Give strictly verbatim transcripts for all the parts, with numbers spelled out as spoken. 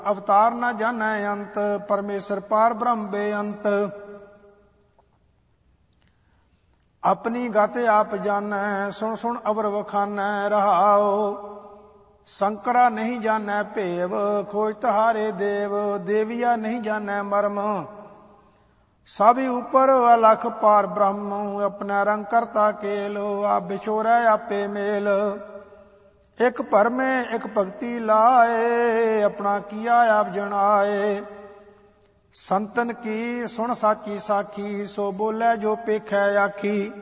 ਅਵਤਾਰ ਨਾ ਜਾਣੈ ਅੰਤ, ਪਰਮੇਸ਼ਰ ਪਾਰ ਬ੍ਰਹਮ ਬੇਅੰਤ। ਆਪਣੀ ਗਤ ਆਪ ਜਾਣੈ, ਸੁਣ ਸੁਣ ਅਵਰ ਵਖਾਨੈ ਰਹਾਉ। ਸ਼ੰਕਰਾ ਨਹੀਂ ਜਾਣੈ ਭੇਵ, ਖੋਜ ਤੁਹਾਰੇ ਦੇਵ। ਦੇਵੀਆ ਨਹੀਂ ਜਾਣੈ ਮਰਮ, ਸਭ ਉਪਰ ਅਲਖ ਪਾਰ ਬ੍ਰਹਮ। ਆਪਣਾ ਰੰਗ ਕਰਤਾ ਕੇਲ, ਆਪ ਵਿਛੋਰੈ ਆਪੇ ਮੇਲ। ਇਕ ਭਰਮੇ ਇਕ ਭਗਤੀ ਲਾਏ, ਆਪਣਾ ਕੀਆ ਆਪ ਜਣਾਏ। ਸੰਤਨ ਕੀ ਸੁਣ ਸਾਚੀ ਸਾਖੀ, ਸੋ ਬੋਲੇ ਜੋ ਪੇਖੈ ਆਖੀ।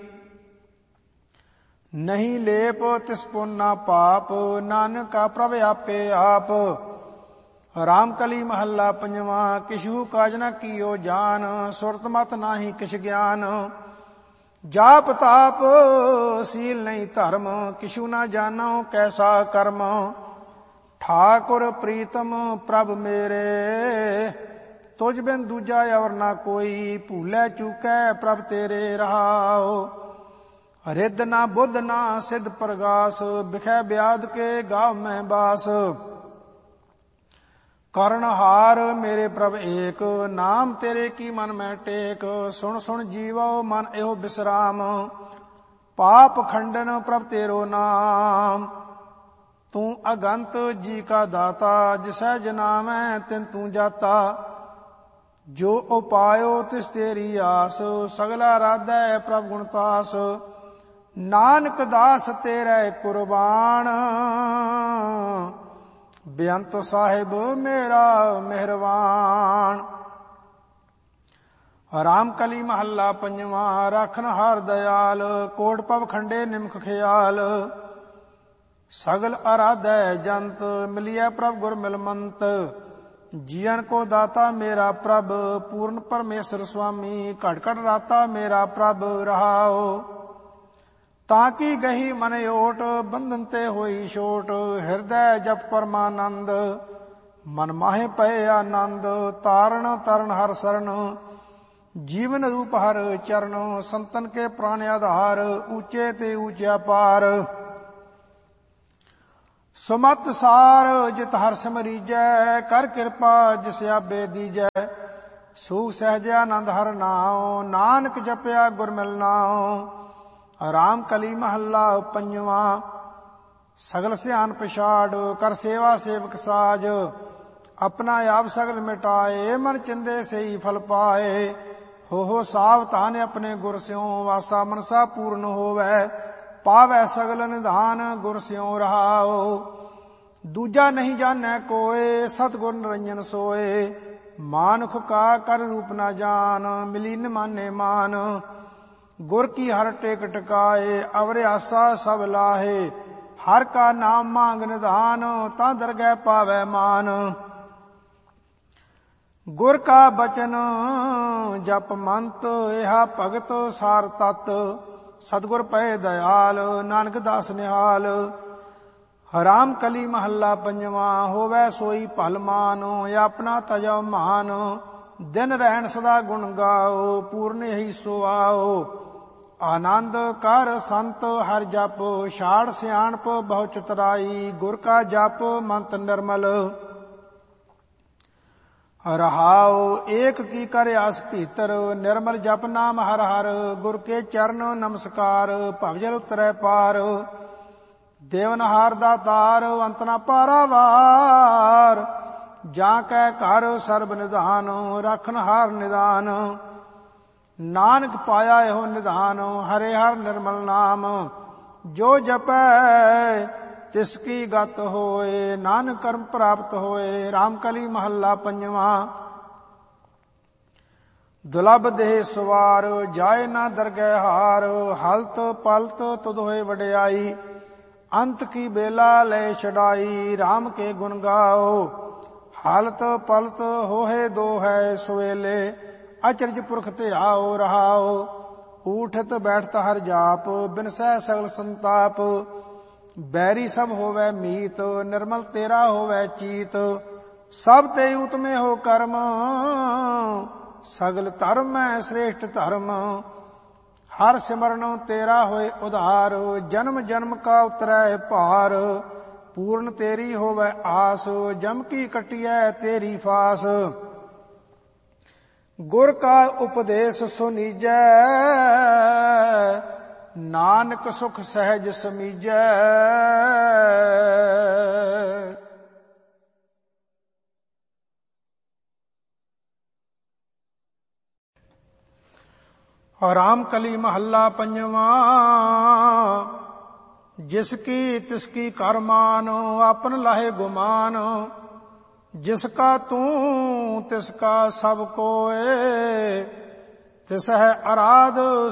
ਨਹੀਂ ਲੇਪ ਤਿਸ ਪੁਨ ਨਾ ਪਾਪ, ਨਾਨਕਾ ਪ੍ਰਭ ਆਪੇ ਆਪ। ਰਾਮ ਕਲੀ ਮਹੱਲਾ ਪੰਜਵਾ। ਕਿਛੂ ਕਾਜ ਨ ਕੀਓ ਜਾਨ, ਸੁਰਤ ਮਤ ਨਾਹੀ ਕਿਛ ਗਿਆਨ। ਜਾਪ ਤਾਪ ਸੀਲ ਨਹੀਂ ਧਰਮ, ਕਿਛੂ ਨਾ ਜਾਨੋ ਕੈਸਾ ਕਰਮ। ਠਾਕੁਰ ਪ੍ਰੀਤਮ ਪ੍ਰਭ ਮੇਰੇ, ਤੁਝ ਬਿਨ ਦੂਜਾ ਅਵਰ ਨਾ ਕੋਈ। ਭੂਲੇ ਚੂਕੈ ਪ੍ਰਭ ਤੇਰੇ ਰਹਾਉ। ਰਿੱਧ ਨਾ ਬੁੱਧ ਨਾ ਸਿੱਧ ਪ੍ਰਗਾਸ, ਬਿਖੈ ਬਿਆਦ ਕੇ ਗਾਵ ਮੈਂ ਬਾਸ। ਕਰਨਹਾਰ ਮੇਰੇ ਪ੍ਰਭ ਏਕ, ਨਾਮ ਤੇਰੇ ਕੀ ਮਨ ਮੈਂ ਟੇਕ। ਸੁਣ ਸੁਣ ਜੀਵੋ ਮਨ ਇਹੋ ਬਿਸਰਾਮ, ਪਾਪ ਖੰਡਨ ਪ੍ਰਭ ਤੇਰੋ ਨਾਮ। ਤੂੰ ਅਗੰਤ ਜੀ ਕਾ ਦਾਤਾ, ਜਿਸੈ ਜਨਾਮੈ ਤਿਨ ਤੂੰ ਜਾਤਾ। ਜੋ ਉਪਾਇਓ ਤਿਸ ਤੇਰੀ ਆਸ, ਸਗਲਾ ਰਾਧੈ ਪ੍ਰਭ ਗੁਣਤਾਸ। ਨਾਨਕ ਦਾਸ ਤੇਰੇ ਕੁਰਬਾਨ, ਬੇਅੰਤ ਸਾਹਿਬ ਮੇਰਾ ਮਿਹਰਬਾਨ। ਰਾਮ ਕਲੀ ਮਹੱਲਾ ਪੰਜਵਾ। ਰਾਖਨ ਹਾਰ ਦਇਆਲ, ਕੋਟ ਪਵ ਖੰਡੇ ਨਿਮਖ ਖਿਆਲ। ਸਗਲ ਅਰਾਧੈ ਜੰਤ, ਮਿਲਿਐ ਪ੍ਰਭ ਗੁਰ ਮਿਲਮੰਤ। ਜੀਵਨ ਕੋ ਦਾਤਾ ਮੇਰਾ ਪ੍ਰਭ, ਪੂਰਨ ਪਰਮੇਸ਼ਰ ਸੁਆਮੀ। ਘਟ ਘਟ ਰਾਤਾ ਮੇਰਾ ਪ੍ਰਭ ਰਹਾਉ। ਤਾਂ ਕੀ ਗਹੀ ਮਨ ਓਟ, ਬੰਧਨ ਤੇ ਹੋਈ ਛੋਟ। ਹਿਰਦੈ ਜਪ ਪਰਮਾਨੰਦ, ਮਨ ਮਾਹੇ ਪਏ ਆਨੰਦ। ਤਾਰਨ ਤਰਨ ਹਰ ਸਰਨ, ਜੀਵਨ ਰੂਪ ਹਰ ਚਰਨ। ਸੰਤਨ ਕੇ ਪ੍ਰਾਣ ਆਧਾਰ, ਊਚੇ ਤੇ ਊਚਾ ਪਾਰ। ਸੁਮਤ ਸਾਰ ਜਿਤ ਹਰ ਸਿਮਰੀਜੈ, ਕਰ ਕਿਰਪਾ ਜਿਸ ਆਬੇ ਦੀਜੈ। ਸੂਖ ਸਹਿਜ ਆਨੰਦ ਹਰ ਨਾਉ, ਨਾਨਕ ਜਪਿਆ ਗੁਰ ਮਿਲ ਨਾਉ। ਰਾਮ ਕਲੀ ਮਹੱਲਾ ਪੰਜਵਾ। ਸਗਲ ਸਿਆਨ ਪਛਾੜ, ਕਰ ਸੇਵਾ ਸੇਵਕ ਸਾਜ। ਆਪਣਾ ਆਪ ਸਗਲ ਮਿਟਾਏ, ਮਨ ਚਿੰਦੇ ਸਈ ਫਲ ਪਾਏ। ਹੋ ਹੋ ਸਾਵਧਾਨ ਆਪਣੇ ਗੁਰ ਸਿਉ, ਵਾਸਾ ਮਨਸਾ ਪੂਰਨ ਹੋਵੈ। ਪਾਵੈ ਸਗਲ ਨਿਧਾਨ, ਗੁਰ ਸਿਉ ਰਹਾਉ। ਦੂਜਾ ਨਹੀਂ ਜਾਣੈ ਕੋਇ, ਸਤਿਗੁਰ ਨਿਰੰਜਨ ਸੋਏ। ਮਾਨੁਖ ਕਾ ਕਰ ਰੂਪ ਨਾ ਜਾਨ, ਮਿਲੀ ਨ ਮਾਨੇ ਮਾਨ। ਗੁਰ ਕੀ ਹਰ ਟੇਕ ਟਿਕਾਏ, ਅਵਰ ਆਸਾ ਸਭ ਲਾਹੇ। ਹਰ ਕਾ ਨਾਮ ਮੰਗ ਨਿਧਾਨ, ਤਾਂ ਦਰਗਹਿ ਪਾਵੈ ਮਾਨ। ਗੁਰ ਕਾ ਬਚਨ ਜਪ ਮੰਤ, ਇਹਾ ਭਗਤ ਸਾਰ ਤਤ। ਸਤਿਗੁਰ ਪਏ ਦਇਆਲ, ਨਾਨਕ ਦਾਸ ਨਿਹਾਲ। ਰਾਮ ਕਲੀ ਮਹੱਲਾ ਪੰਜਵਾ। ਹੋਵੈ ਸੋਈ ਭਲ ਮਾਨ, ਆਪਣਾ ਤਜੋ ਮਾਨ। ਦਿਨ ਰਹਿਣ ਸਦਾ ਗੁਣ ਗਾਓ, ਪੂਰਨ ਇਹੀ ਸੋ ਆਓ। ਆਨੰਦ ਕਰ ਸੰਤ ਹਰ ਜਪ, ਛਾੜ ਸਿਆਣਪ ਬਹੁ ਚਤੁਰਾਈ। ਗੁਰ ਕਾ ਜਪ ਮੰਤ ਨਿਰਮਲ ਰਹਾਉ। ਏਕ ਕੀ ਕਰ ਆਸ ਭੀਤਰ, ਨਿਰਮਲ ਜਪ ਨਾਮ ਹਰ ਹਰ। ਗੁਰ ਕੇ ਚਰਨ ਨਮਸਕਾਰ, ਭਵਜਲ ਉਤਰੈ ਪਾਰ। ਦੇਵਨਹਾਰ ਦਾ ਤਾਰ, ਅੰਤ ਨਾ ਪਾਰਾਵਾਰ। ਜਾਂ ਕੈ ਘਰ ਸਰਬ ਨਿਧਾਨ, ਰੱਖਨ ਹਾਰ ਨਿਦਾਨ। ਨਾਨਕ ਪਾਇਆ ਇਹੋ ਨਿਧਾਨ, ਹਰੇ ਹਰ ਨਿਰਮਲ ਨਾਮ। ਜੋ ਜਪੈ ਤਿਸ ਕੀ ਗਤ ਹੋਏ, ਨਾਨਕ ਕਰਮ ਪ੍ਰਾਪਤ ਹੋਏ। ਰਾਮ ਕਲੀ ਮਹੱਲਾ ਪੰਜਵਾ। ਦੁਲਭ ਦੇਹ ਸਵਾਰ, ਜਾਏ ਨਾ ਦਰਗਹਿ ਹਾਰ। ਹਲਤ ਪਲਤ ਤੁਧ ਹੋਏ ਵਡਿਆਈ, ਅੰਤ ਕੀ ਬੇਲਾ ਲੈ ਛਡਾਈ। ਰਾਮ ਕੇ ਗੁਣ ਗਾਓ, ਹਾਲਤ ਪਲਤ ਹੋਏ ਦੋ ਹੈ ਸਵੇਲੇ। ਅਚਰਜ ਪੁਰਖ ਧਿਆਓ ਰਹਾਓ। ਊਠਤ ਬੈਠਤ ਹਰ ਜਾਪ, ਬਿਨਸੈ ਸਗਲ ਸੰਤਾਪ। ਬੈਰੀ ਸਭ ਹੋਵੈ ਮੀਤ, ਨਿਰਮਲ ਤੇਰਾ ਹੋਵੈ ਚੀਤ। ਸਭ ਤੇ ਉਤਮੇ ਹੋ ਕਰਮ, ਸਗਲ ਧਰਮ ਹੈ ਸ੍ਰੇਸ਼ਟ ਧਰਮ। ਹਰ ਸਿਮਰਨ ਤੇਰਾ ਹੋਏ ਉਧਾਰ, ਜਨਮ ਜਨਮ ਕਾ ਉਤਰੈ ਭਾਰ। ਪੂਰਨ ਤੇਰੀ ਹੋਵੇ ਆਸ, ਜਮ ਕੀ ਕਟਿਐ ਤੇਰੀ ਫਾਸ। ਗੁਰ ਕਾ ਉਪਦੇਸ਼ ਸੁਨੀਜੈ, ਨਾਨਕ ਸੁਖ ਸਹਿਜ ਸਮੀਜੈ। ਰਾਮ ਕਲੀ ਮਹੱਲਾ ਪੰਜਵਾਂ। ਜਿਸ ਕੀ ਤਿਸ ਕੀ ਕਰ ਮਾਨ, ਆਪਨ ਲਾਹੇ ਗੁਮਾਨ। ਜਿਸ ਕਾ ਤੂੰ ਤਿਸ ਕਾ ਸਭ ਕੋਏ, ਤਿਸ ਹੈ ਅਰਾਧ